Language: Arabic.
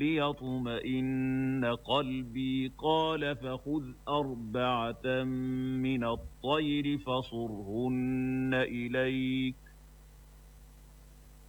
ليطمئن قلبي قال فخذ أربعة من الطير فصرهن إليك